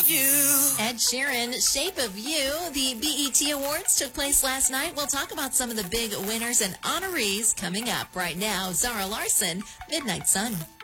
you. Ed Sheeran, Shape of You. The BET Awards took place last night. We'll talk about some of the big winners and honorees coming up right now. Zara Larson, Midnight Sun.